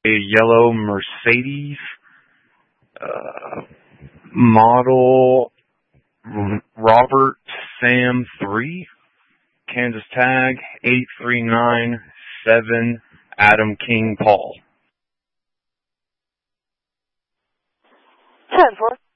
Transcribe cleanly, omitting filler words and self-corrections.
a yellow Mercedes, model Robert Sam 3, Kansas tag 8397 Adam King Paul. 10-4.